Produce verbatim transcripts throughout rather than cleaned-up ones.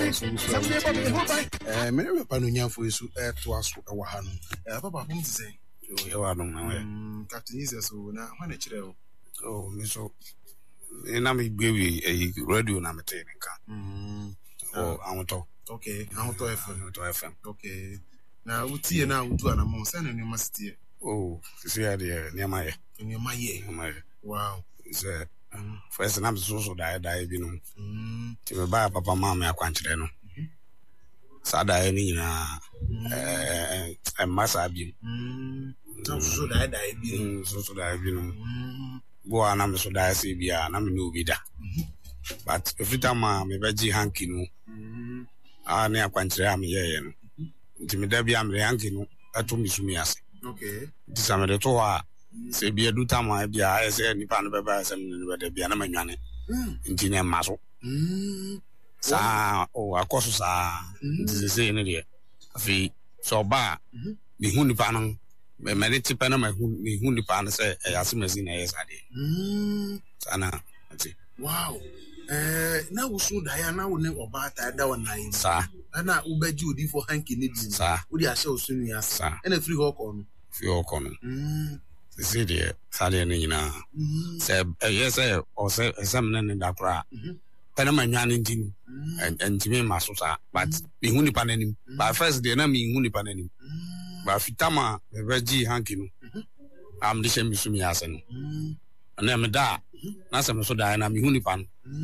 so so eh me me pa no nyafo isu eh to aso e wa ha no eh papa pom ti say e wa no na we Captain Jesus so na ho na kire o oh me so ina me gbewi e radio na me te nka mm oh awon okay awon to F M to F M okay na utie na utu ana mo say na ni mastie oh see ya de ni amaye ni amaye amaye wow so first na me so so dai dai bi no mm ti me ba papa mama ya kwankyere no sa dai ni na eh eh masa bi mm so so dai dai bi so so dai bi no mm bo ana me so dai se bia na me no bi da but every time me be ji hanky no mm ah na akwankyere am ye ye no nti me da bia me hanky no ato mi sumi ase okay di sa me de to ha se bia du tama bia ese nipa no be ba se me be da bia na manwane nti na maso mm sa o akoso sa nti se ne de afi so ba me hu nipa no me me ti pa na me hu me hu nipa no se e ase mazi na yes ade mm sana nti wow eh na wo so da ya na wo ne oba ta da wona yi sa na ubeji odi for hanky ne bi sa odi a show so nua sa na free ho ko no fi o ko no mm se de sa de ne nyina se yes e o se exam na ne da kra pana manwane ndin entime maso sa but me hu nipa nanim ba first day na me hu nipa nanim ba fitama me beji hanky no am de shem sumi ase no na me da na se me so da na me hu nipa no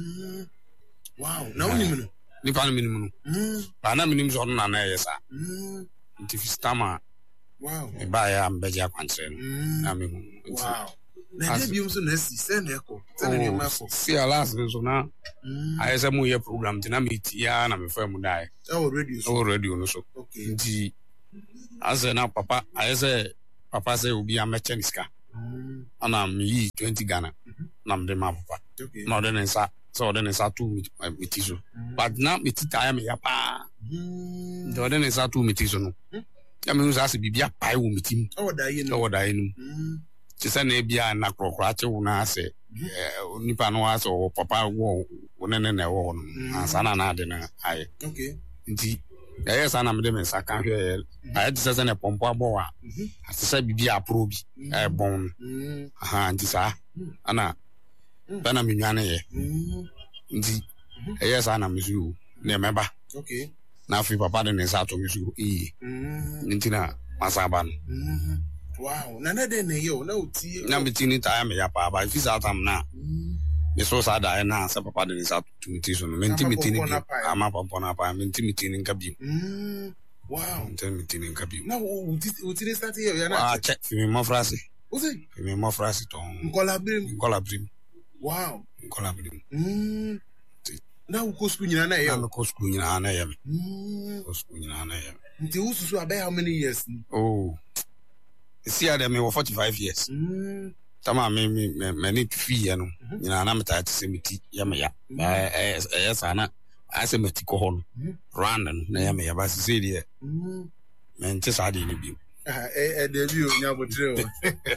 wow na woni me no nipa no minimum no ba na minim so na na yes a nti fitama wow e ba ya am beji akwanse no na me hu wow na de biom so na si se na eko se na ma fo si alas so na ayese mu ye program tina me tia na me fa mu dai oh radio so oh radio no so okay nti ase na papa ayese papa se obi ameche niska ana me yi twenty Ghana na me de ma papa okay na de nsa so de nsa two me ti so but na me ti ta me ya pa de de nsa two me ti so no ya me nsa se bibia pai wo me tim oh da yi no oh da yi no ti se na bia na krokra che wo na ase nipa no ase o papa wo wo ne ne wo no ansa na na de na ai okay nti ya sana me de me saka hwe ai ti se na pompo abowa asesa bibia pro bi e bon aha nti sa ana bana me nwane ye nti ya sana me su ne meba okay na fi papa de ne sa to me su eh nti na masaban wow na na de ne yo na uti na me tini ta me ya pa ba fi sa tam na me so sa da na sa papa de ne sa to me ti so no me nti me tini ama papa na pa me nti me tini nka bi mm wow nti me tini nka bi na uti uti start here ya na ah check fi me mo frase o se fi me mo frase to nkola brim nkola brim wow nkola brim mm na uko school nyina na ya na ko school nyina na ya mm ko school nyina na ya nti ususu about how many years oh see ya me forty-five years mm tama me me me ni fi ya no nyina na meta ti se meti ya me ya eh eh sana ase meti ko hon random na ya me ya ba se de mm me nti sa de ni bi ah eh de bi o nya botre o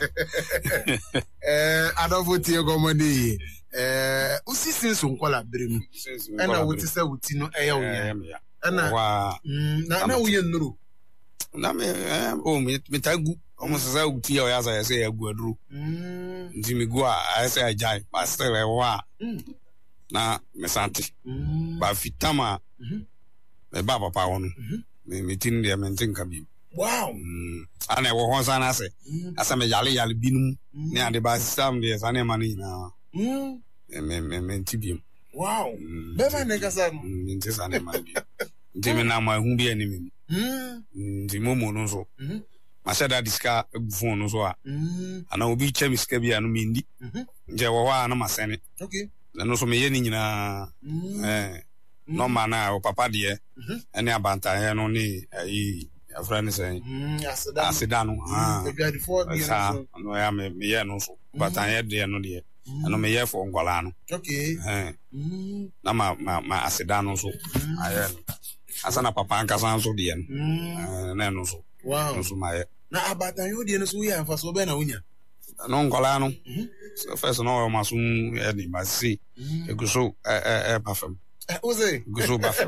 eh adofo tie gomani eh usisin so nkola brem ana wuti se wuti no eya wo ya ana wa na na wo ye nuru na me o me metagu almost say wuti ya ya say say agu aduru mm nti me go a say ajai pastor e wa na me santi ba fitama me ba papa wono me me tin de me tin ka bi wow ana wo hon sana se asa me yale yale binum ne ade ba system de sana ma ni na mm me me me tibi wow beba ne kasa no nti sana ma bi nti me na ma hu bi ani me mm nti momo no so ma sada diska phone no so a ana obi che miska bi anu mi ndi nje wo wa na masene okay no so me ye ni nyina eh no mana o papa de ene abanta he no ni ayi afrani say mm aseda aseda no ah e bi for bi no no ya me me ye no so bata he de no de ano me ye for ngwala no okay eh mm na ma ma aseda no so aye asana papa anka san so de no na no so wow no so ma ye na abata yo de no so ya fa so be na unya no ngwala no so first no ma so e ni ma si e go so eh eh eh pa fam Ose. Guso bafa.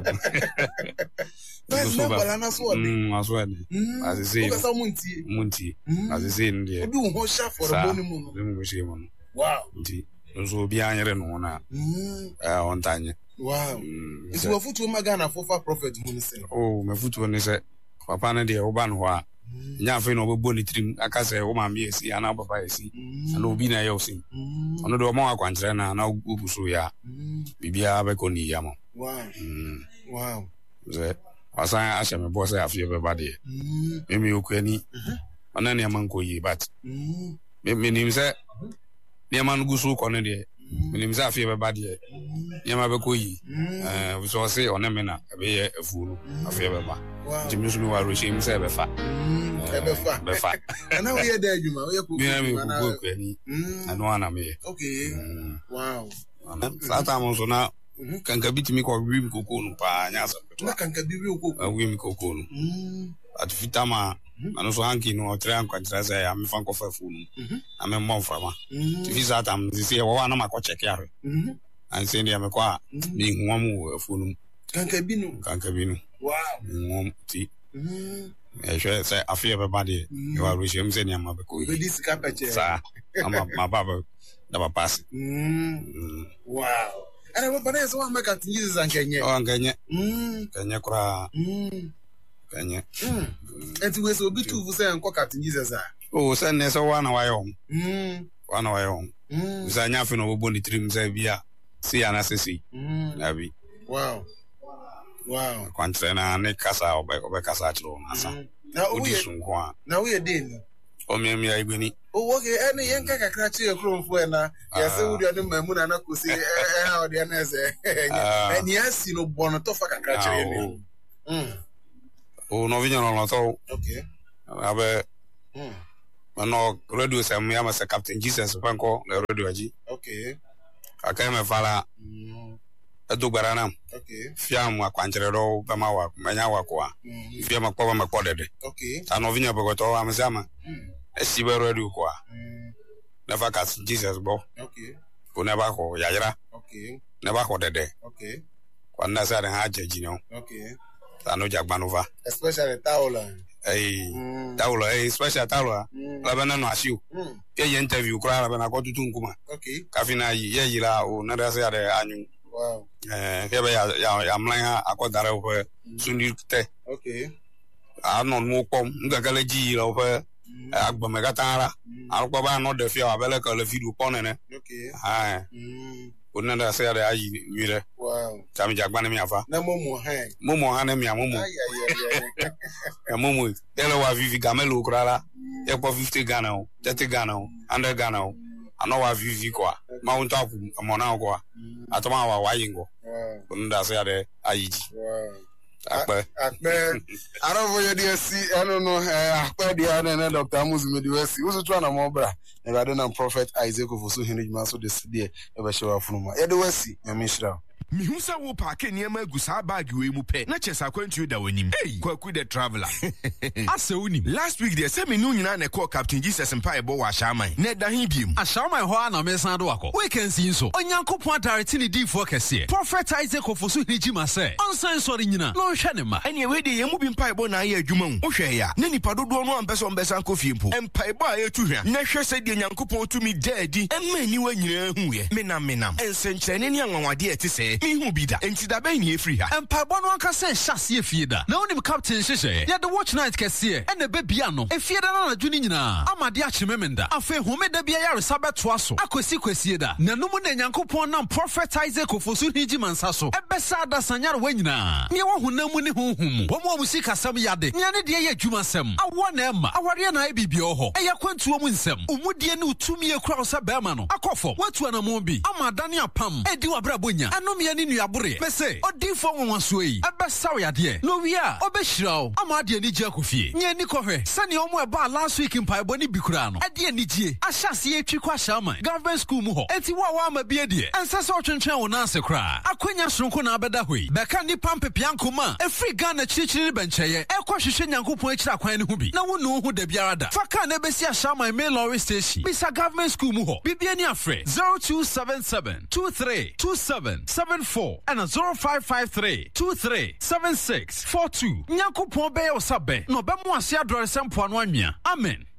Guso bafa na so ode. Mm, aso ade. Azese. Ko sa munti. Munti. Azese ndi. Obi ho sha for bonu mu no. Dem go she mu. Wow. Ndi. Nso obi anyere no na. Mm. Eh on tanye. Wow. Isi wo futu maga na fofa prophet mu ni se. Oh, me futu ni se. Papa na de oba no ho a. Nya afi no obo ni trim aka se wo ma me esi ana papa esi. Ana obi na ye osi. Ono do mo akwankyere na na oguso ya. Bibia be ko ni ya mo. Wow. Mm. Wow. Ze asan asha me boss afi be ba de. Mm. Me me okwani. Ana ne man ko yi but. Mm. Me me nim se ne man guso ko ne de. Me nim se afi be ba de. Ne ma be ko yi. Eh so se ona me na be ye afu no afi be ba. Wow. Jimi sunu wa ro shim se be fa. Mm. Be fa. Be fa. Ana we dey adwuma, we ko. Me na me ko ko ni. Ano ana me. Okay. Wow. Sata mo so na kanka bitimi ko wim koko no pa nya sa. Na kanka bi wi koko. Wim koko no. Mm. At fitama ano so hanki no tre ankwatra sa ya me fan ko fa fu no. Na me mo fama. Ti fi sata m si se wo wa na ma ko check ya. Mhm. An se ndi me ko a mi huwa mu fu no. Kanka bi no. Kanka bi no. Wow. Ngom ti. Mhm. E hwe se afia be ba de. E wa ro shem se ni ama be ko yi. Be dis ka peche. Sa ama ma baba da ba pass. Mm. Wow. Ana we bana so wa maka tinjiza zankenye. Oh ngenye. Mm. Kenye kura. Mm. Kenye. Mm. Enti we so bi tu fu se nko ka tinjiza za. Oh se ne so wa na wa yo. Mm. Wa na wa yo. Mm. Za nya fi no bo ni trim se bia. Si ana sesi. Mm. Abi. Wow. Wow. Kwantre na ne kasa obe obe kasa chiro na sa. Na o Odi ye sunko a. na we dey. O mi mi agbeni. Oh, okay. Any yanka kakra chi e kromfo e na ya se wudi ade mamu na na kosi e ha ode na ese. E ni asi no bono to fa kakra chi e. Mm. O no vinya no to. Okay. Abe Mm. no radio se mi ama se Captain Jesus panko le radio aji. Okay. Aka me fala. Mm. Edo gbarana. Okay. Fiam akwankyere do bama wa manya wa ko a. Mm. Fiam akwa ma ko dede. Okay. Ta no vinya bogoto am sama. Mm. Esi be radio ko a. Mm. Never cat Jesus bo. Okay. Ko never ko yayra. Okay. Never ko dede. Okay. Kwanda sa ha jaji no. Okay. Ta no jagbanova. Especially Taola. Eh. Mm. Taula eh special taula. Mm. La bana no asiu. Mm. Ke ye interview kra la bana ko tutu nkuma. Okay. Kafina yi ye yira o na da se ade anyu. Wow. Eh ke be ya ya ya mlan ha akodare o pe suni te. Okay. Anon mo kom ngagale ji la o pe agba me gatara. Arko ba no de fi abele ka le video ponene. Okay. Ah. Mm. Ona da se ade ayi mire. Wow. Tami jagbana mi afa. Na momo han. Momo ha na mi amomo. Ay ay ay. Ya momo. Ele wa vivi gamelo krala. E ko fifty Ghana o, thirty Ghana o, one hundred Ghana o. Ano wa vivi kwa. Ma unta ku amona kwa. Atoma wa wa yingo. Wow. Ona da se ade ayi ji. Wow. Akpe. Akpe. I don't know you dey see. I don't know. Akpe dey na na Doctor Amuzu dey see. Who so try na mo bra. Na rather than Prophet Isaac of so hinri ma so dey there. E be show afunu ma. E dey see. Me mishra. Mihu sa wo paake niema gu sa bag we mu pe na chesa kwantu da wanim hey kwaku the traveler asa unim last week there say me nu nyina na call Captain Jesus mpa ebo wa shaman na da hin biem ashaman ho na me san do akọ weekend sin so onyankopon direct ni di for kese Prophet Isaac of so hinjima say onsan sori nyina no hwe ne ma ene we de yemu bi mpa ebo na ya adwuma hu hwe ya na nipa dodo no ampeso mbesa nkofie mpo mpa ebo a etu hwa na hwe se de nyankopon tumi daadi emma ni wa nyina hu ye menam menam ensenkyerene ni anwanwade ete se mihu bi da enti da ben ye free ha empabo no anka se hyase efie da na onim captain hyehye ya the watch night kese ene be bia no efie da na adwuni nyina amade a chememenda afa home da bia ya resa beto aso akosi kwasie da na numu na nyankopon nam Prophet Isaac ofosu hiji mansa so ebesa da sanyare wa nyina ne wo honamu ne honhum wo mo musika sam yade nya ne de ye adwuma sam awo na ema aware na ebibia ho eya kwantuo mu nsam umudie ne utumi ekura osa bema no akofo watu anamo bi amadane apam edi wabrabonya anomia ne nuabore mese odifo wonwaso yi ebesa yade no wi a obehirawo amade ani gye akofie nya ni kohwe sane omo eba last week mpaebo ne bikura no ade ani gye ahyase etwi kwa shaman government school mu ho enti wo wa ma bia de ensa se otwentwen wo na ase kra akwanya sonko na abeda hoi beka ni pampepia nkoma efri Ghana chirichiri bencheye ekohwehwe nyankopon akira kwan ne hu bi na wonu hu da biara da faka na besi ashama main lorry station bisa government school mu ho bibia ni afre zero two seven seven two three two seven seven nine four and zero five five three two three seven six four two. Nyankopon be o sabe no be mo ase adore sempo anu anwea. Amen.